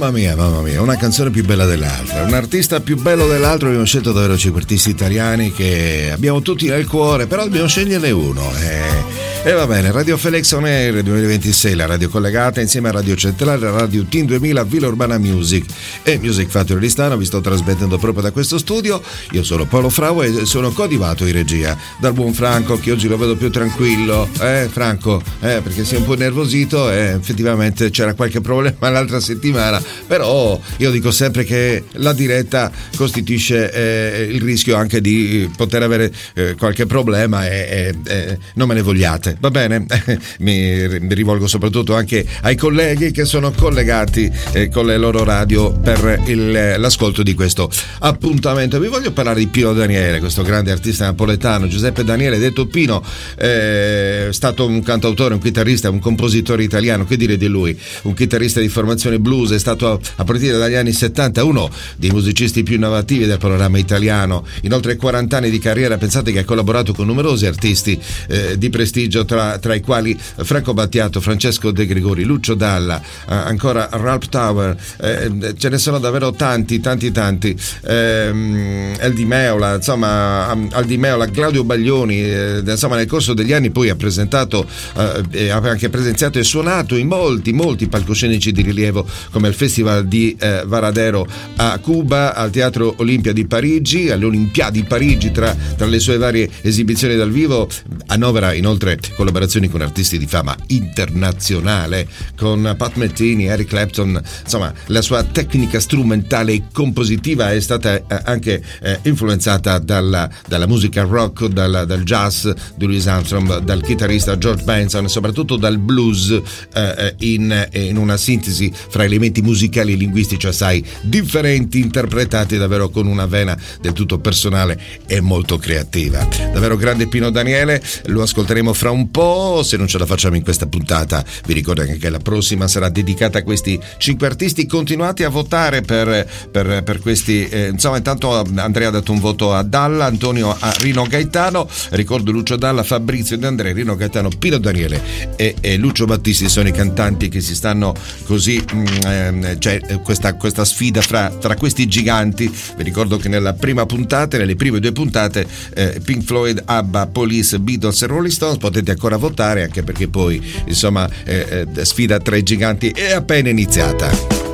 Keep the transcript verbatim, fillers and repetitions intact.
Mamma mia, mamma mia, una canzone più bella dell'altra, un artista più bello dell'altro. Abbiamo scelto davvero cinque artisti italiani che abbiamo tutti nel cuore, però dobbiamo sceglierne uno. E, e va bene, Radio Felix On Air duemilaventisei, la radio collegata insieme a Radio Centrale, Radio Team duemila, Villa Urbana Music e Music Factory di Stano. Vi sto trasmettendo proprio da questo studio. Io sono Paolo Frau e sono coadiuvato in regia dal buon Franco, che oggi lo vedo più tranquillo. Eh, Franco? Eh, perché sei un po' nervosito e effettivamente c'era qualche problema l'altra settimana, però io dico sempre che la diretta costituisce eh, il rischio anche di poter avere eh, qualche problema e, e, e non me ne vogliate, va bene? mi, mi rivolgo soprattutto anche ai colleghi che sono collegati eh, con le loro radio per il, l'ascolto di questo appuntamento. Vi voglio parlare di Pino Daniele, questo grande artista napoletano. Giuseppe Daniele, detto Pino, è stato un cantautore, un chitarrista, un compositore italiano. Che dire di lui? Un chitarrista di formazione blues, è stato a partire dagli anni settanta uno dei musicisti più innovativi del panorama italiano. In oltre quaranta anni di carriera, pensate che ha collaborato con numerosi artisti eh, di prestigio, tra, tra i quali Franco Battiato, Francesco De Gregori, Lucio Dalla, eh, ancora Ralph Tower, eh, ce ne sono davvero tanti, tanti, tanti. Eh, Aldi Meola, insomma, Aldi Meola, Claudio Baglioni, eh, insomma, nel corso degli anni poi ha presentato, eh, ha anche presenziato e suonato in molti, molti palcoscenici di rilievo, come il Festival di eh, Varadero a Cuba, al Teatro Olimpia di Parigi, all'Olimpiadi di Parigi. Tra, tra le sue varie esibizioni dal vivo annovera inoltre collaborazioni con artisti di fama internazionale, con Pat Metheny, Eric Clapton. Insomma, la sua tecnica strumentale e compositiva è stata eh, anche eh, influenzata dalla, dalla musica rock, dal, dal jazz di Louis Armstrong, dal chitarrista George Benson e soprattutto dal blues, eh, in, in una sintesi fra elementi musicali e linguistici assai differenti, interpretati davvero con una vena del tutto personale e molto creativa. Davvero grande Pino Daniele, lo ascolteremo fra un po'. Se non ce la facciamo in questa puntata, vi ricordo anche che la prossima sarà dedicata a questi cinque artisti. Continuate a votare per, per, per questi, eh, insomma, intanto Andrea ha dato un voto a Dalla, Antonio a Rino Gaetano, ricordo Lucio Dalla, Fabrizio De André, Rino Gaetano, Pino Daniele e, e Lucio Battisti sono i cantanti che si stanno così, mh, eh, cioè questa, questa sfida fra, tra questi giganti. Vi ricordo che nella prima puntata, nelle prime due puntate, eh, Pink Floyd, ABBA, Police, Beatles e Rolling Stones. Potete ancora votare, anche perché poi insomma eh, eh, sfida tra i giganti è appena iniziata.